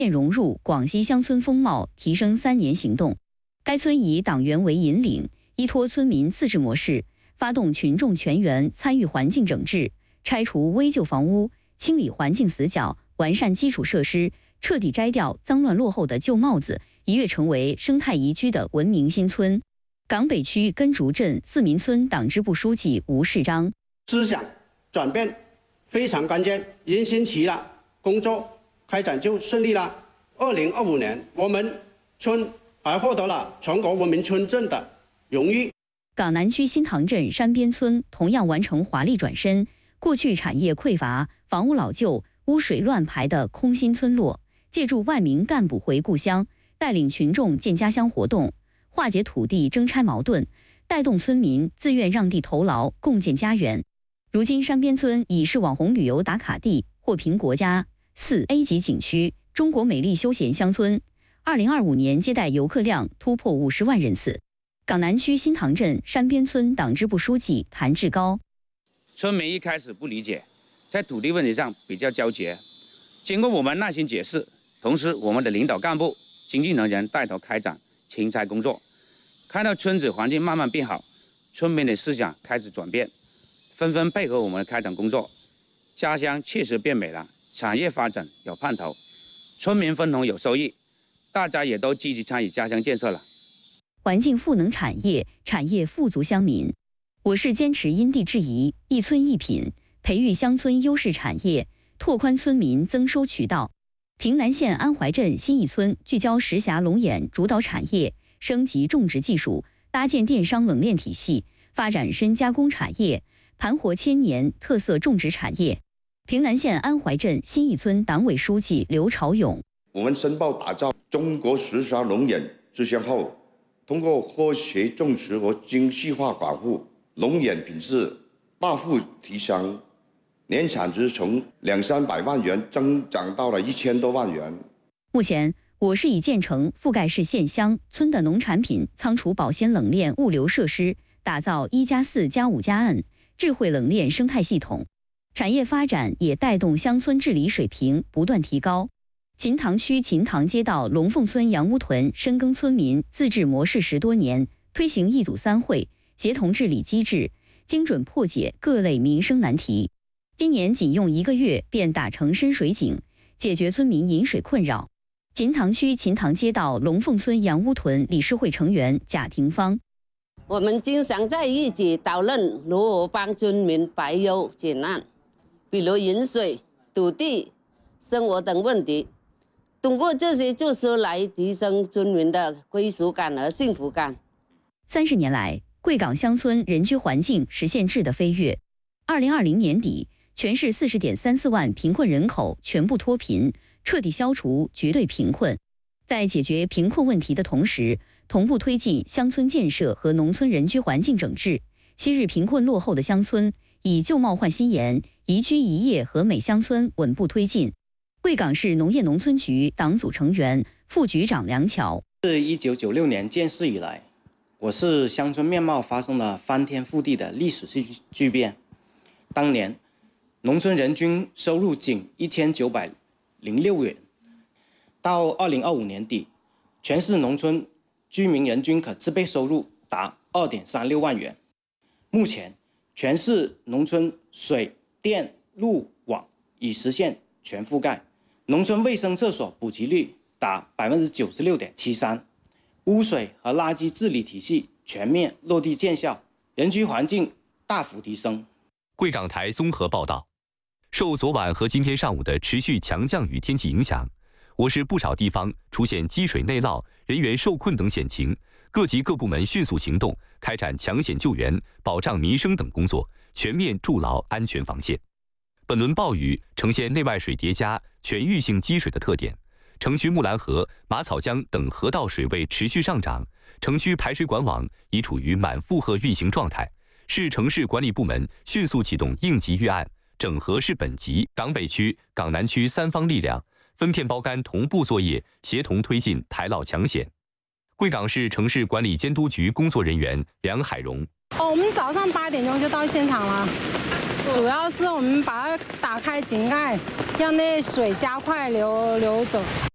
融入广西乡村风貌提升3年行动。该村以党员为引领，依托村民自治模式，发动群众全员参与环境整治，拆除危旧房屋，清理环境死角，完善基础设施，彻底摘掉脏乱落后的旧帽子，一跃成为生态宜居的文明新村。港北区根竹镇四民村党支部书记吴世章： 思想转变非常关键，人心齐了，工作开展就顺利了。2025年，我们村还获得了全国文明村镇的荣誉。 港南区新塘镇山边村同样完成华丽转身，过去产业匮乏、房屋老旧、污水乱排的空心村落，借助万名干部回故乡，带领群众建家乡活动，化解土地争拆矛盾，带动村民自愿让地投劳，共建家园。如今山边村已是网红旅游打卡地，获评国家4A 级景区、中国美丽休闲乡村。2025年接待游客量突破50万人次。港南区新塘镇山边村党支部书记谭志高： 村民一开始不理解，在土地问题上比较焦结，经过我们耐心解释，同时我们的领导干部、经济能人带头开展清拆工作，看到村子环境慢慢变好，村民的思想开始转变，纷纷配合我们的开展工作，家乡确实变美了，产业发展有盼头，村民分红有收益，大家也都积极参与家乡建设了。 环境赋能产业，产业富足乡民。我市坚持因地制宜、一村一品，培育乡村优势产业，拓宽村民增收渠道。平南县安怀镇新义村聚焦石匣龙眼主导产业，升级种植技术，搭建电商冷链体系，发展深加工产业，盘活千年特色种植产业。平南县安怀镇新义村党委书记刘朝勇： 我们申报打造中国石匣龙眼志向后，通过科学种植和精细化管护，龙眼品质大幅提升，年产值从200-300万元增长到了1000多万元。 目前，我市已建成覆盖市县乡村的农产品仓储保鲜冷链物流设施，打造1+4+5+N 智慧冷链生态系统。产业发展也带动乡村治理水平不断提高。秦塘区秦塘街道龙凤村杨屋屯深耕村民自治模式10多年，推行一组3会协同治理机制，精准破解各类民生难题。今年仅用1个月便打成深水井，解决村民饮水困扰。秦塘区秦塘街道龙凤村杨屋屯理事会成员贾廷芳： 我们经常在一起讨论如何帮村民排忧解难，比如饮水、土地、生活等问题。通过这些措施来提升村民的归属感和幸福感。 30年来，贵港乡村人居环境实现质的飞跃。2020年底，全市40.34万贫困人口全部脱贫，彻底消除绝对贫困。在解决贫困问题的同时，同步推进乡村建设和农村人居环境整治。昔日贫困落后的乡村，以旧貌换新颜，宜居宜业和美乡村稳步推进。贵港市农业农村局党组成员、副局长梁桥： 自1996年建市以来，我市乡村面貌发生了翻天覆地的历史巨变。当年，农村人均收入仅1906元，到2025年底，全市农村居民人均可支配收入达2.36万元。目前，全市农村水电路网已实现全覆盖。农村卫生厕所普及率达96.73%，污水和垃圾治理体系全面落地见效，人居环境大幅提升。 贵港台综合报道，受昨晚和今天上午的持续强降雨天气影响，我市不少地方出现积水内涝、人员受困等险情，各级各部门迅速行动，开展抢险救援、保障民生等工作，全面筑牢安全防线。本轮暴雨呈现内外水叠加、全域性积水的特点，城区木兰河、马草江等河道水位持续上涨，城区排水管网已处于满负荷运行状态。市城市管理部门迅速启动应急预案，整合市本级、港北区、港南区3方力量，分片包干同步作业，协同推进排涝抢险。贵港市城市管理监督局工作人员梁海荣： 我们早上8点钟就到现场了。主要是我们把它打开井盖，让那水加快流走。